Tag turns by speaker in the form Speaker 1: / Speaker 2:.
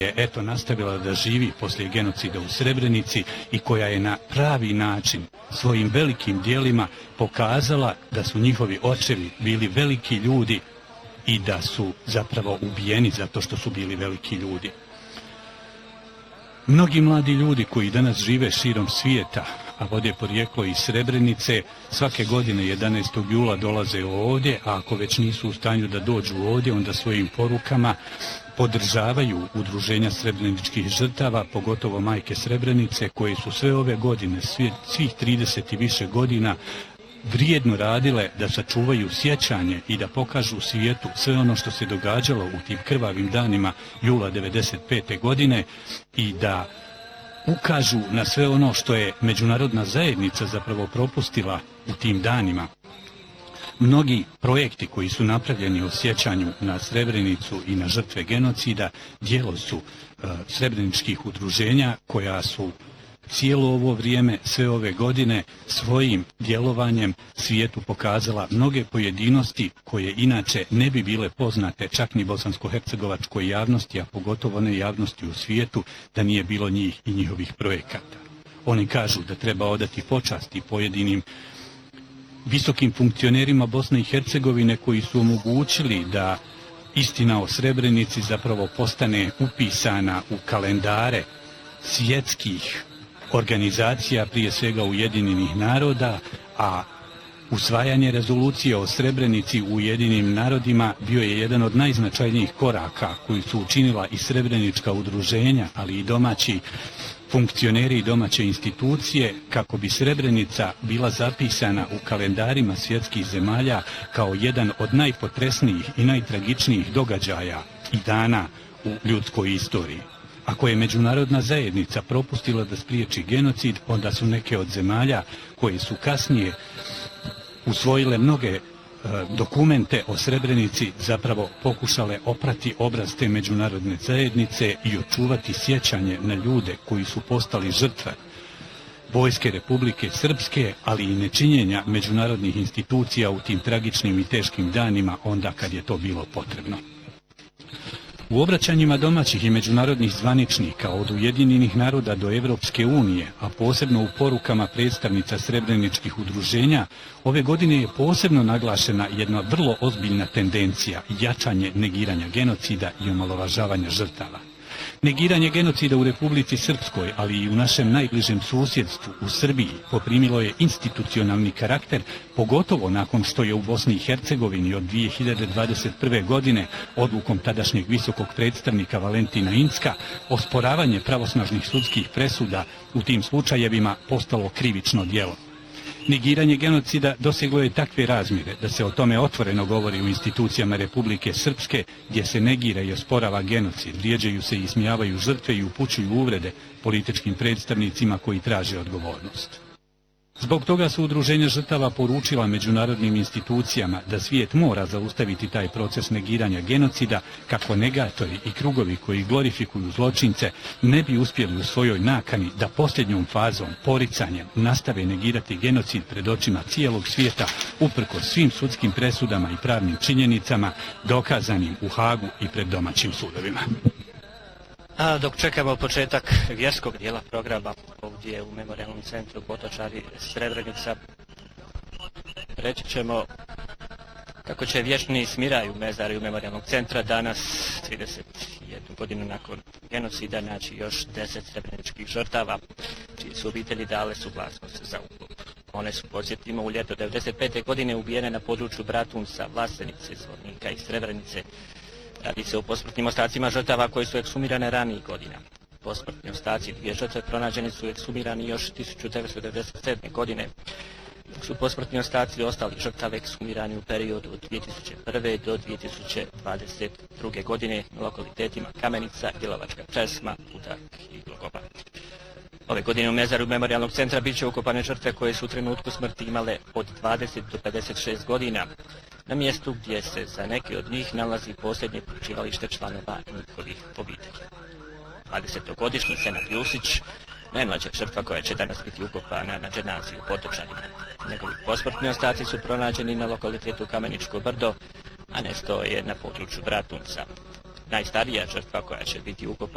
Speaker 1: je nastavila da živi poslije genocida u Srebrenici i koja je na pravi način svojim velikim dijelima pokazala da su njihovi očevi bili veliki ljudi i da su zapravo ubijeni zato što su bili veliki ljudi. Mnogi mladi ljudi koji danas žive širom svijeta, a vode porijeklo iz Srebrenice, svake godine 11. jula dolaze ovdje, a ako već nisu u stanju da dođu ovdje, onda svojim porukama podržavaju udruženja srebreničkih žrtava, pogotovo majke Srebrenice, koje su sve ove godine, svih 30 i više godina, vrijedno radile da sačuvaju sjećanje i da pokažu svijetu sve ono što se događalo u tim krvavim danima jula 1995. godine i da ukažu na sve ono što je međunarodna zajednica zapravo propustila u tim danima. Mnogi projekti koji su napravljeni o sjećanju na Srebrenicu i na žrtve genocida djelo su srebreničkih udruženja koja su cijelo ovo vrijeme, sve ove godine, svojim djelovanjem svijetu pokazala mnoge pojedinosti koje inače ne bi bile poznate čak ni bosansko-hercegovačkoj javnosti, a pogotovo ne javnosti u svijetu, da nije bilo njih i njihovih projekata. Oni kažu da treba odati počasti pojedinim visokim funkcionerima Bosne i Hercegovine koji su omogućili da istina o Srebrenici zapravo postane upisana u kalendare svjetskih organizacija, prije svega Ujedinjenih naroda, a usvajanje rezolucije o Srebrenici u Ujedinjenim narodima bio je jedan od najznačajnijih koraka koji su učinila i srebrenička udruženja, ali i domaći funkcioneri i domaće institucije, kako bi Srebrenica bila zapisana u kalendarima svjetskih zemalja kao jedan od najpotresnijih i najtragičnijih događaja i dana u ljudskoj istoriji. Ako je međunarodna zajednica propustila da spriječi genocid, onda su neke od zemalja koje su kasnije usvojile mnoge dokumente o Srebrenici zapravo pokušale oprati obraz te međunarodne zajednice i očuvati sjećanje na ljude koji su postali žrtve Vojske Republike Srpske, ali i nečinjenja međunarodnih institucija u tim tragičnim i teškim danima onda kad je to bilo potrebno. U obraćanjima domaćih i međunarodnih zvaničnika od Ujedinjenih naroda do Evropske unije, a posebno u porukama predstavnica srebreničkih udruženja, ove godine je posebno naglašena jedna vrlo ozbiljna tendencija jačanje negiranja genocida i omalovažavanja žrtava. Negiranje genocida u Republici Srpskoj, ali i u našem najbližem susjedstvu, u Srbiji, poprimilo je institucionalni karakter, pogotovo nakon što je u Bosni i Hercegovini od 2021. godine odlukom tadašnjeg visokog predstavnika Valentina Incka osporavanje pravosnažnih sudskih presuda u tim slučajevima postalo krivično djelo. Negiranje genocida doseglo je takve razmjere da se o tome otvoreno govori u institucijama Republike Srpske, gdje se negira i osporava genocid, vrijeđaju se i ismijavaju žrtve i upućuju uvrede političkim predstavnicima koji traže odgovornost. Zbog toga su udruženja žrtava poručila međunarodnim institucijama da svijet mora zaustaviti taj proces negiranja genocida kako negatori i krugovi koji glorifikuju zločince ne bi uspjeli u svojoj nakani da posljednjom fazom, poricanjem, nastave negirati genocid pred očima cijelog svijeta uprkos svim sudskim presudama i pravnim činjenicama dokazanim u Hagu i pred domaćim sudovima.
Speaker 2: A dok čekamo početak vjerskog dijela programa ovdje u Memorijalnom centru Potočari Srebrenica, reći ćemo kako će vječni smiraj u mezariju Memorijalnog centra danas, 31 godinu nakon genocida, naći još 10 srebreničkih žrtava, čije su obitelji dale suglasnost za ukop. One su, podsjetimo, u ljeto 1995. godine ubijene na području Bratunca, Vlasenice, Zvornika i Srebrenice. Radi se o posmrtnim ostacima žrtava koji su ekshumirane ranijih godina. Posmrtni ostaci dvije žrtve pronađeni su ekshumiranih još 1997. godine, dok su posmrtni ostaci ostali žrtava ekshumirani u periodu od 2001. do 2022. godine na lokalitetima Kamenica, Bjelovačka Česma, Udak i Glogoba. Ove godine u mezaru Memorijalnog centra bit će ukopane žrtve koje su u trenutku smrti imale od 20 do 56 godina, na mjestu gdje se za neke od njih nalazi posljednje počivalište članova njihovih obitelji. 20-godišnji Senad Jusić, najmlađa žrtva koja će danas biti ukopana na dženazi u Potočarima. Njegovi posmrtni ostaci su pronađeni na lokalitetu Kameničko brdo, a nestao je na području Bratunca. Najstarija žrtva koja će biti ukopana